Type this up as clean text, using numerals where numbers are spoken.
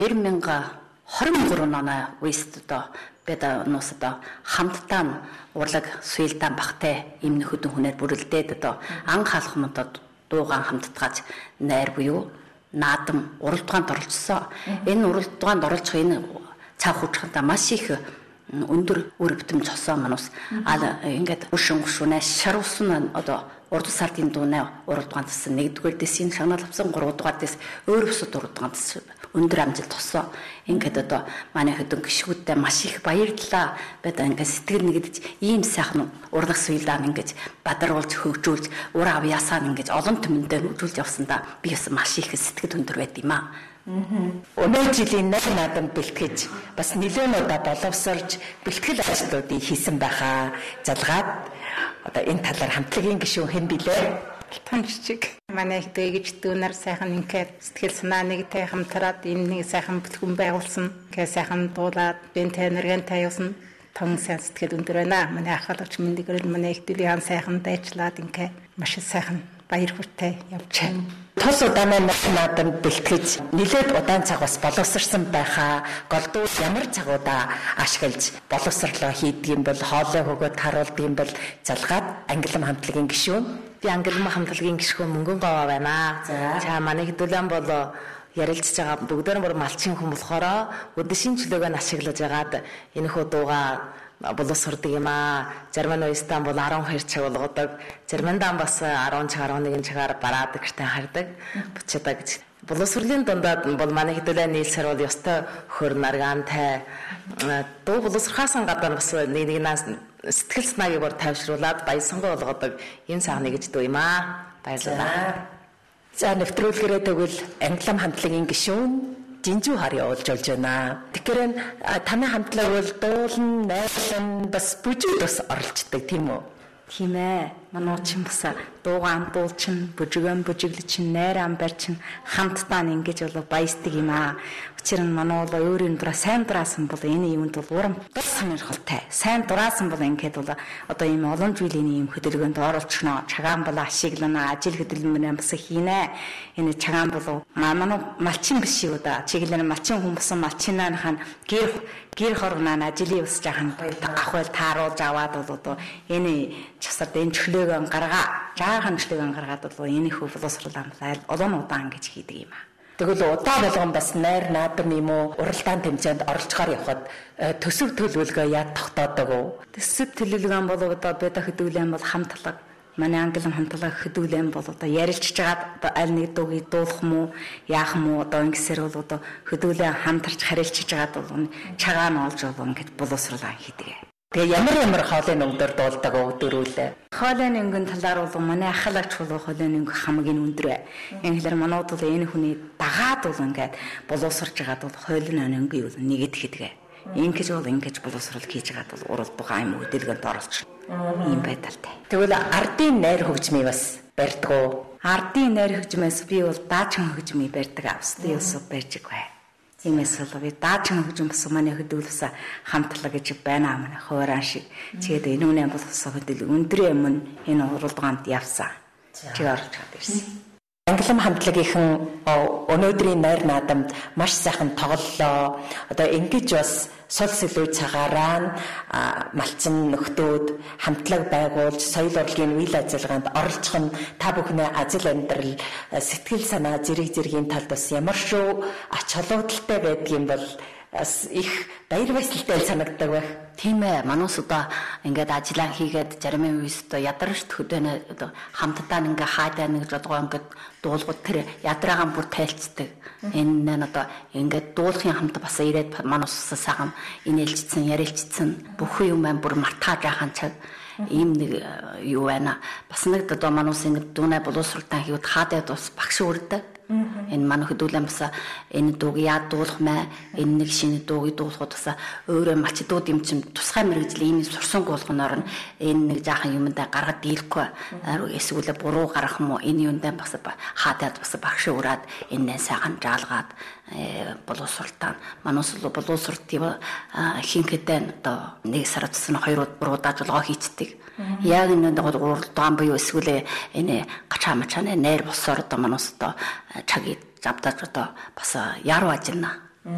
2023 оны үест одоо бид нус одоо хамтдаа урлаг суйлдаан багтай ийм нөхөдөн хүнээр бүрэлдээд одоо анх халахмуудад дуугаан хамтдгааж найр буюу наадам уралдаанд оролцсон. Энэ уралдаанд оролцох энэ цаг хугацаанд маш их өндөр үр бүтэмж цосон манус ингээд өшин гушунаас шаруулсан одоо урд сардын дуунаа уралдаанд тасан 1-р дэсийн шагнал авсан 3-р дэс өөр бусад уралдаанд өндөр амжилт тоссон. Ингээд одоо манай хөдөн гişгүүдтэй маш их баярлалаа. Бид ингээд сэтгэл нэгдэж ийм сайхан урлаг суйлдаан ингээд бадаруулж хөгжүүлж ур авьяасаа ингээд олон түмэндээ нүүдүүлж явсандаа би бас маш их сэтгэл өндөр байд юм аа. Өнөө жилийн найр наадам бэлтгэж бас нэлээд удаа боловсрж бэлтгэл ажлуудыг хийсэн байхаа залгаад одоо энэ талаар хамтлагийн гишүүн хэн билээ? Алтан жижиг. Манай их дэгж дүүнэр сайхан ингээд сэтгэл санаа нэгтэй хамтраад энэ нэг сайхан бүлгүн байгуулсан. Ингээд сайхан дуулаад бэнтэй энерген таяасан тон сайн сэтгэл өндөр байна. Манай ах хаалгач мэндгэрэл манай их дүүлийн сайхан дайчлаад ингээд маш сайхан баяр хүртэй явж байна. Тос удаанаа наадам бэлтгэж нэлээд удаан цаг бас боловсрсан байхаа голдуу ямар цагуудаа ашиглаж боловсрлоо хийдэг юм бол хоолой хөгөөд харуулдаг юм бол залгаад ангилам хамтлагийн гишүүн. Би ангилам хамтлагийн гишүүн Мөнгөн Говаа байна. За манай хэдүүлэн бол ярилцж байгаа бүгдээр нь малчин хүн болохоор өдөршин чөлөөгөө ашиглаж байгаад энэ хөө дуугаа боловсрдаг юм аа. Зарим нь Истанбул 12 цаг болгодог. Заримдаа бас 10 цаг 11 цагаар бараад гэртээ хардаг. Буцаадаг гэж. Боловсролын дундад бол манай хэдүүлэн нийлсэр бол ёстой хөр наргаантай дуу боловсрохоос гадна бас нэгнээс сэтгэл санааг бүр тайвшруулад баясангаа болгодог энэ сагны гэж дүү юм аа. Баярлалаа. За нэвтрүүлгэрээ тэгвэл ангилам хамтлагийн гишүүн Жинжүү хар явуулж болж байна. Тэгэхээр таны хамтлаг бол дуулан, найрлан бас бүжиг бас оролцдог тийм үү? Тийм ээ. Манай чин бас дуугаан дуулчин, бүжигэн бүжиглэчин, найр ам барьчин хамтдаа ингэж бол баясдаг юм аа. Учир нь манай бол өөрийн дураа сайн дураасан бол энэ юунд бол урам бас сонирхолтой. Сайн дураасан бол ингээд бол одоо ийм олон жилийн ийм хөдөлгөөнд оролцохно. Чагаан бол ашиглана, ажил хөдөлмөрөө бас хийнэ. Энэ чагаан бол манай малчин биш юу да. Чиглэн малчин хүн басан малчинаа хаана гэр хоргоноо ажлын ус жаахан авах тааруулж аваад бол одоо энэ часард энэ чөлөөгөө жаахан чөлөөгөө гаргаад бол энэ хөө боловсрол амлал олон удаан гэж хийдэг юм аа. Тэгвэл удаа болгон бас найр наадам юм уу уралдаан тэмцээнд оролцохоор явхад төсөв төлөвлөгөө яаж тогтоодог вэ? Төсөв төлөвлөгөө бол одоо бид хөдөлгөөн бол хамтлаг манай ангилам хамтлаг хөдөлгөөн бол одоо ярилцж байгаа аль нэг дуугийг дуулах мó яах мó одоо ингэсээр бол одоо хөдөлгөөн хамтарч харилцж байгаа бол чагаа нь олж бол ингэж боловсруулаа хийдэг. Тэгээ ямар хоолойн өнгөөр дуулдаг өдөрүүлээ. Хоолойн өнгөн талаар бол манай ах хаалгач бол хоолойн өнгө хамгийн өндөр бай. Ингэлэр манайд бол энэ хүний дагаад бол ингээд боловсрж байгаад бол хоолойн өнгө юу нэгэд хийдэг. Ингэж боловсрал хийж байгаад бол урал дугаан юм хөдөлгөөнд оролцсон. Ийм байдалтай. Тэгвэл ардын найр хөгжмийг бас барьдаг уу? Ардын найр хөгжмөөс би бол даачхан хөгжмийг барьдаг. Австрийн улсад барьж байгаа. Тиймээс бол би даачхан хөгжим бас манай хөдөлгөөс хамтлаг гэж байна манай хуурайн шиг. Тэгээд энэ үнэ боловсрол хөдөлгөөн өндрийн өмнө энэ уралдаанд явсан. Чи орж чад ирсэн. Ангилам хамтлагийнхан өнөөдрийн найр наадамд маш сайхан тоглолоо. Одоо ингэж бас сул сэлүү цагаараа малчин нөхдөөд хамтлаг байгуулж соёл урлагийн үйл ажиллагаанд оролцох нь та бүхний ажил амьдрал сэтгэл санаа зэргийн талд бас ямар шүү ач холбогдолтой байдгийн бол бас их баяр баясгалтай санагддаг байх. Тийм ээ. Манус одоо ингээд ажиллаа хийгээд зарим үеэс одоо ядарч хөдөөнө одоо хамтдаа ингээ хаадаа нэг жолгоо ингээд дуулгууд тэр ядраагаан бүр тайлцдаг. Энэ нэ одоо ингээд дуулахын хамт бас ирээд манус сайхан инээлжсэн, ярилцсан бүхэн юм бүр мартааж байхan цаг ийм нэг юу байна. Бас нэг одоо манус ингээд дүүнэ боловсролтаа хийвд хаадад бас багш үрдэг. Энэ манай хөдөлгөөн бас энэ дууг яад дуулах мэ энэ нэг шинэ дуугийг дуулахад бас өөрөө малчдууд юм чинь тусгай мэрэгжлийн ийм сурсан гуулгоноор нь энэ нэг жаахан юмдаа гаргад дийлэхгүй эсвэл буруу гарах юм уу энэ юундаа бас хаадаад бас багш ураад энэ сайхан жаалгаад боловсролтаа манус боловсролтын хинхэдэн одоо нэг сар тусна 2 удаа жолгоо хийцдэг. Яг энэ уралдаан буюу эсвэл энэ гачаа мачааны найр босоор одоо манус одоо чагийг завдаж одоо бас яруу ажиллана.